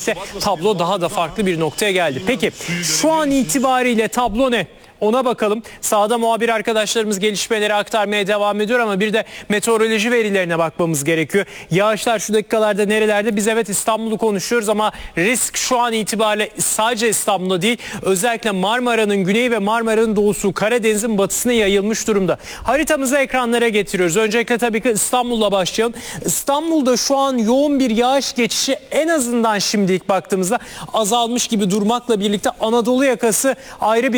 birlikte tablo daha da farklı bir noktaya geldi. Peki şu an itibariyle tablo ne? Ona bakalım. Sahada muhabir arkadaşlarımız gelişmeleri aktarmaya devam ediyor ama bir de meteoroloji verilerine bakmamız gerekiyor. Yağışlar şu dakikalarda nerelerde? Biz evet İstanbul'u konuşuyoruz ama risk şu an itibariyle sadece İstanbul'da değil, özellikle Marmara'nın güneyi ve Marmara'nın doğusu, Karadeniz'in batısına yayılmış durumda. Haritamızı ekranlara getiriyoruz. Öncelikle tabii ki İstanbul'la başlayalım. İstanbul'da şu an yoğun bir yağış geçişi en azından şimdilik baktığımızda azalmış gibi durmakla birlikte Anadolu yakası ayrı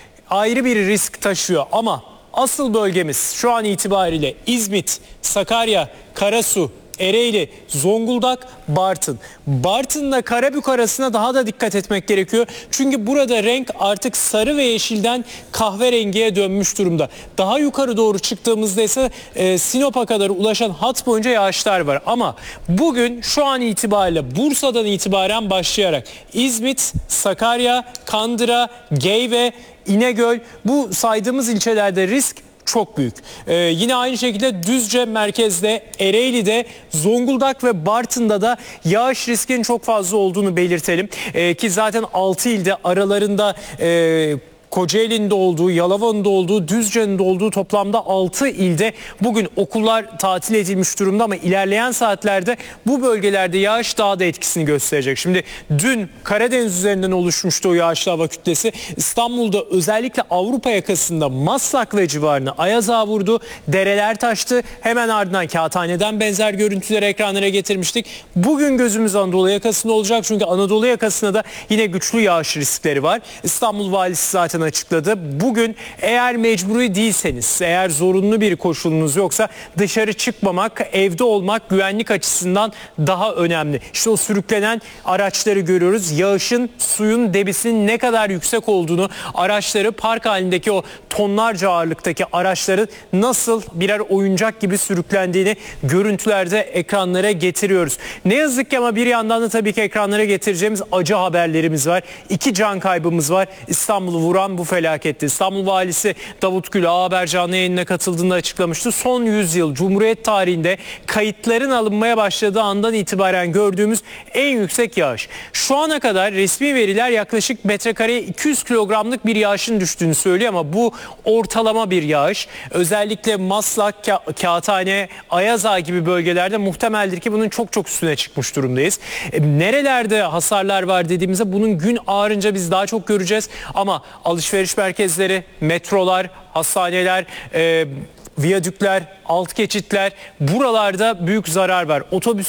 bir risk taşıyor ama asıl bölgemiz şu an itibariyle İzmit, Sakarya, Karasu, Ereğli, Zonguldak, Bartın. Bartın'la Karabük arasına daha da dikkat etmek gerekiyor. Çünkü burada renk artık sarı ve yeşilden kahverengiye dönmüş durumda. Daha yukarı doğru çıktığımızda ise Sinop'a kadar ulaşan hat boyunca yağışlar var. Ama bugün şu an itibariyle Bursa'dan itibaren başlayarak İzmit, Sakarya, Kandıra, Geyve, İnegöl, bu saydığımız ilçelerde risk çok büyük. Yine aynı şekilde Düzce merkezde, Ereğli'de, Zonguldak ve Bartın'da da yağış riskinin çok fazla olduğunu belirtelim. Ki zaten 6 ilde aralarında Kocaeli'nin de olduğu, Yalova'nın da olduğu, Düzce'nin de olduğu toplamda 6 ilde bugün okullar tatil edilmiş durumda ama ilerleyen saatlerde bu bölgelerde yağış daha da etkisini gösterecek. Şimdi dün Karadeniz üzerinden oluşmuştu o yağışlı hava kütlesi. İstanbul'da özellikle Avrupa yakasında Maslak ve civarına ayaz ağa vurdu, dereler taştı. Hemen ardından Kağıthane'den benzer görüntüleri ekranlara getirmiştik. Bugün gözümüz Anadolu yakasında olacak çünkü Anadolu yakasında da yine güçlü yağış riskleri var. İstanbul valisi zaten açıkladı. Bugün eğer mecburi değilseniz, eğer zorunlu bir koşulunuz yoksa dışarı çıkmamak, evde olmak güvenlik açısından daha önemli. İşte o sürüklenen araçları görüyoruz. Yağışın, suyun debisinin ne kadar yüksek olduğunu, araçları park halindeki o tonlarca ağırlıktaki araçların nasıl birer oyuncak gibi sürüklendiğini görüntülerde ekranlara getiriyoruz. Ne yazık ki ama bir yandan da tabii ki ekranlara getireceğimiz acı haberlerimiz var. 2 can kaybımız var. İstanbul'u vuran bu felakette. İstanbul Valisi Davut Gül A Haber canlı yayınına katıldığında açıklamıştı. Son 100 yıl Cumhuriyet tarihinde kayıtların alınmaya başladığı andan itibaren gördüğümüz en yüksek yağış. Şu ana kadar resmi veriler yaklaşık metrekareye 200 kilogramlık bir yağışın düştüğünü söylüyor ama bu ortalama bir yağış. Özellikle Maslak, Kağıthane, Ayaz Ağa gibi bölgelerde muhtemeldir ki bunun çok çok üstüne çıkmış durumdayız. Nerelerde hasarlar var dediğimizde bunun gün ağarınca biz daha çok göreceğiz ama alışveriş merkezleri, metrolar, hastaneler, viyadükler, alt geçitler, buralarda büyük zarar var.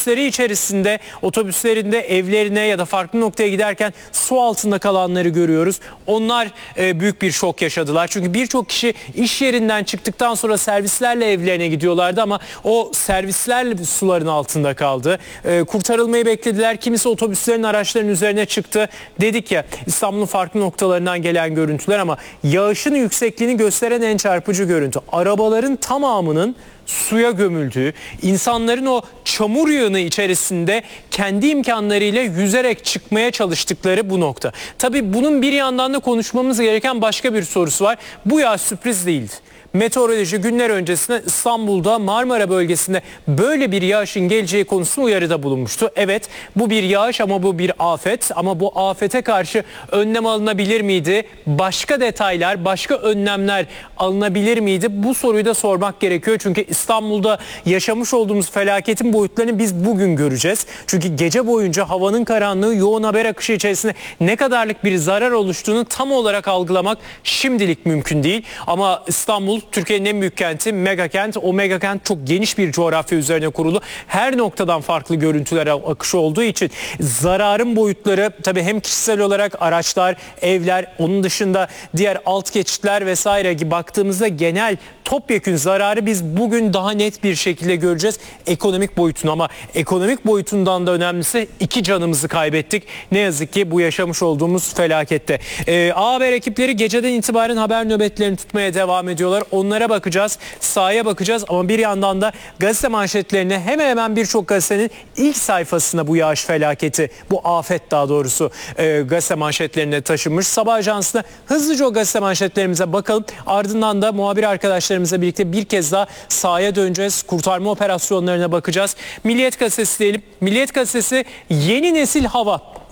Otobüslerinde evlerine ya da farklı noktaya giderken su altında kalanları görüyoruz. Onlar büyük bir şok yaşadılar. Çünkü birçok kişi iş yerinden çıktıktan sonra servislerle evlerine gidiyorlardı ama o servisler suların altında kaldı. Kurtarılmayı beklediler. Kimisi otobüslerin, araçların üzerine çıktı. Dedik ya, İstanbul'un farklı noktalarından gelen görüntüler ama yağışın yüksekliğini gösteren en çarpıcı görüntü. Arabaların tamamının suya gömüldüğü, insanların o çamur yığını içerisinde kendi imkanlarıyla yüzerek çıkmaya çalıştıkları bu nokta. Tabii bunun bir yandan da konuşmamız gereken başka bir sorusu var. Bu yağış sürpriz değildi. Meteoroloji günler öncesinde İstanbul'da Marmara bölgesinde böyle bir yağışın geleceği konusunda uyarıda bulunmuştu. Evet, bu bir yağış ama bu bir afet, ama bu afete karşı önlem alınabilir miydi? Başka detaylar, başka önlemler alınabilir miydi? Bu soruyu da sormak gerekiyor. Çünkü İstanbul'da yaşamış olduğumuz felaketin boyutlarını biz bugün göreceğiz. Çünkü gece boyunca havanın karanlığı, yoğun haber akışı içerisinde ne kadarlık bir zarar oluştuğunu tam olarak algılamak şimdilik mümkün değil. Ama İstanbul Türkiye'nin en büyük kenti, mega kent. O mega kent çok geniş bir coğrafya üzerine kurulu. Her noktadan farklı görüntüler akışı olduğu için zararın boyutları tabii hem kişisel olarak araçlar, evler, onun dışında diğer alt geçitler vesaire gibi baktığımızda genel topyekün zararı biz bugün daha net bir şekilde göreceğiz. Ekonomik boyutunu, ama ekonomik boyutundan da önemlisi 2 canımızı kaybettik. Ne yazık ki bu yaşamış olduğumuz felakette. A Haber ekipleri geceden itibaren haber nöbetlerini tutmaya devam ediyorlar. Onlara bakacağız, sahaya bakacağız ama bir yandan da gazete manşetlerine hemen hemen birçok gazetenin ilk sayfasında bu yağış felaketi, bu afet daha doğrusu gazete manşetlerine taşınmış. Sabah Ajansı'na hızlıca o gazete manşetlerimize bakalım. Ardından da muhabir arkadaşlarımızla birlikte bir kez daha sahaya döneceğiz. Kurtarma operasyonlarına bakacağız. Milliyet Gazetesi diyelim. Milliyet Gazetesi yeni nesil hava.